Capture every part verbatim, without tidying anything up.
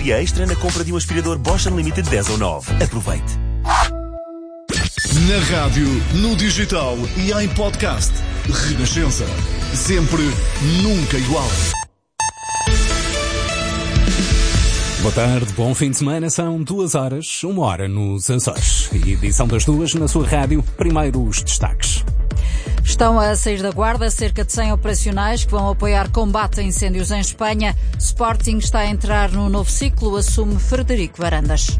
mais-valia extra na compra de um aspirador Bosch Unlimited dez ou nove. Aproveite. Na rádio, no digital e em podcast. Renascença. Sempre, nunca igual. Boa tarde, bom fim de semana. São duas horas, uma hora nos Açores. Edição das duas na sua rádio. Primeiro os destaques. Estão a sair da guarda cerca de cem operacionais que vão apoiar combate a incêndios em Espanha. Sporting está a entrar no novo ciclo, assume Frederico Varandas.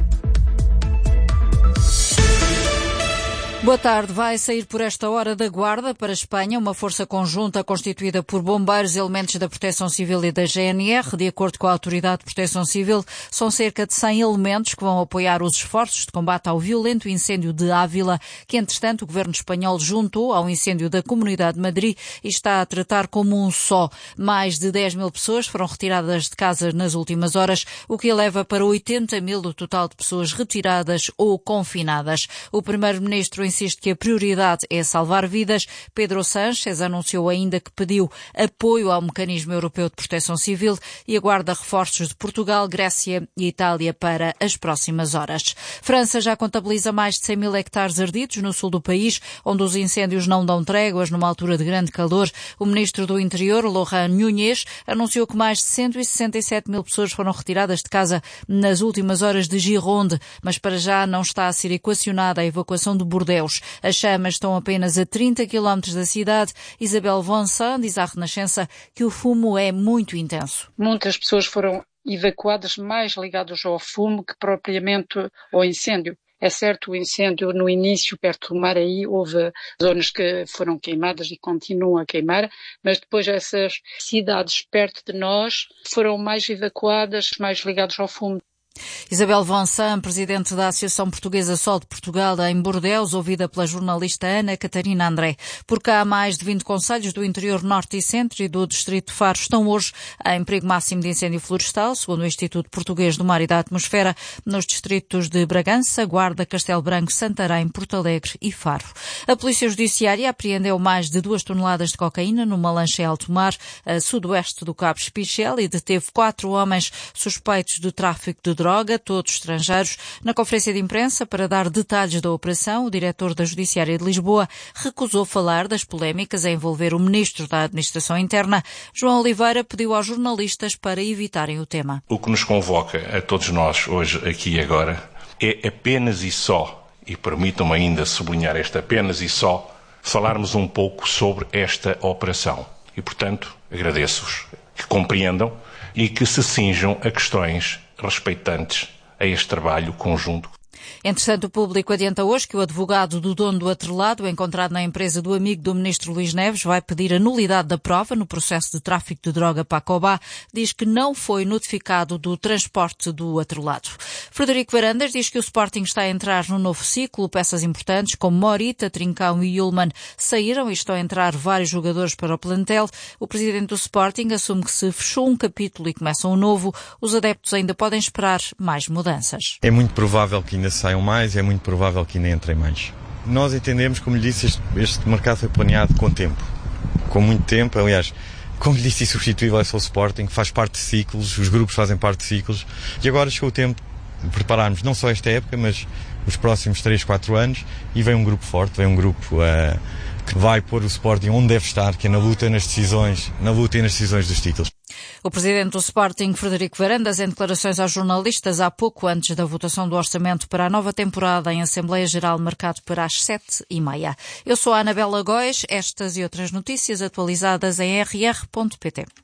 Boa tarde. Vai sair por esta hora da Guarda para a Espanha uma força conjunta constituída por bombeiros, elementos da Proteção Civil e da G N R. De acordo com a Autoridade de Proteção Civil, são cerca de cem elementos que vão apoiar os esforços de combate ao violento incêndio de Ávila, que, entretanto, o governo espanhol juntou ao incêndio da Comunidade de Madrid e está a tratar como um só. Mais de dez mil pessoas foram retiradas de casa nas últimas horas, o que eleva para oitenta mil o total de pessoas retiradas ou confinadas. O primeiro-ministro insiste que a prioridade é salvar vidas. Pedro Sánchez anunciou ainda que pediu apoio ao Mecanismo Europeu de Proteção Civil e aguarda reforços de Portugal, Grécia e Itália para as próximas horas. França já contabiliza mais de cem mil hectares ardidos no sul do país, onde os incêndios não dão tréguas numa altura de grande calor. O ministro do Interior, Laurent Nunez, anunciou que mais de cento e sessenta e sete mil pessoas foram retiradas de casa nas últimas horas de Gironde, mas para já não está a ser equacionada a evacuação de Bordeaux. As chamas estão apenas a trinta quilómetros da cidade. Isabel Vansan diz à Renascença que o fumo é muito intenso. Muitas pessoas foram evacuadas mais ligadas ao fumo que propriamente ao incêndio. É certo, o incêndio no início, perto do Maraí, houve zonas que foram queimadas e continuam a queimar, mas depois essas cidades perto de nós foram mais evacuadas, mais ligadas ao fumo. Isabel Vansan, presidente da Associação Portuguesa Sol de Portugal em Bordeaux, ouvida pela jornalista Ana Catarina André. Por cá, mais de vinte concelhos do interior norte e centro e do distrito de Faro estão hoje em perigo máximo de incêndio florestal, segundo o Instituto Português do Mar e da Atmosfera, nos distritos de Bragança, Guarda, Castelo Branco, Santarém, Porto Alegre e Faro. A Polícia Judiciária apreendeu mais de duas toneladas de cocaína numa lancha em alto mar, a sudoeste do Cabo Espichel, e deteve quatro homens suspeitos de tráfico de drogas. droga, todos estrangeiros. Na conferência de imprensa, para dar detalhes da operação, o diretor da Judiciária de Lisboa recusou falar das polémicas a envolver o ministro da Administração Interna. João Oliveira pediu aos jornalistas para evitarem o tema. O que nos convoca a todos nós hoje, aqui e agora, é apenas e só, e permitam-me ainda sublinhar esta apenas e só, falarmos um pouco sobre esta operação. E, portanto, agradeço-vos que compreendam e que se cinjam a questões respeitantes a este trabalho conjunto. Entretanto, o Público adianta hoje que o advogado do dono do atrelado, encontrado na empresa do amigo do ministro Luís Neves, vai pedir a nulidade da prova no processo de tráfico de droga Pacobá. Diz que não foi notificado do transporte do atrelado. Frederico Varandas diz que o Sporting está a entrar num novo ciclo. Peças importantes como Morita, Trincão e Ullmann saíram e estão a entrar vários jogadores para o plantel. O presidente do Sporting assume que se fechou um capítulo e começa um novo. Os adeptos ainda podem esperar mais mudanças. É muito provável que ainda saiam mais, é muito provável que ainda entrem mais. Nós entendemos, como lhe disse, este, este mercado foi planeado com tempo, com muito tempo. Aliás, como lhe disse, insubstituível é só o Sporting, faz parte de ciclos, os grupos fazem parte de ciclos, e agora chegou o tempo de prepararmos não só esta época, mas os próximos três, quatro anos, e vem um grupo forte, vem um grupo uh, que vai pôr o Sporting onde deve estar, que é na luta, nas decisões, na luta e nas decisões dos títulos. O presidente do Sporting, Frederico Varandas, em declarações aos jornalistas há pouco antes da votação do orçamento para a nova temporada em Assembleia Geral, marcado para as sete e meia. Eu sou a Anabela Góes, estas e outras notícias atualizadas em r r ponto p t.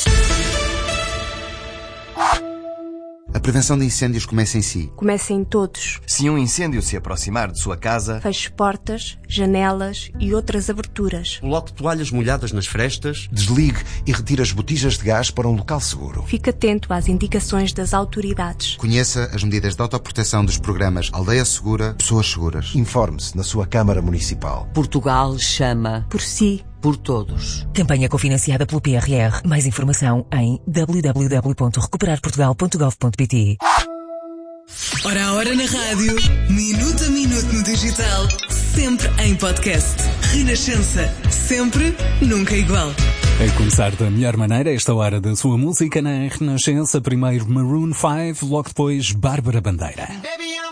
A prevenção de incêndios começa em si. Começa em todos. Se um incêndio se aproximar de sua casa, feche portas, janelas e outras aberturas. Coloque toalhas molhadas nas frestas. Desligue e retire as botijas de gás para um local seguro. Fique atento às indicações das autoridades. Conheça as medidas de autoproteção dos programas Aldeia Segura, Pessoas Seguras. Informe-se na sua Câmara Municipal. Portugal chama por si. Por todos. Campanha cofinanciada pelo P R R. Mais informação em w w w ponto recuperar portugal ponto gov ponto p t. Hora a hora na rádio, minuto a minuto no digital, sempre em podcast. Renascença, sempre, nunca igual. A começar da melhor maneira esta hora da sua música na Renascença, primeiro Maroon five, logo depois Bárbara Bandeira. Baby,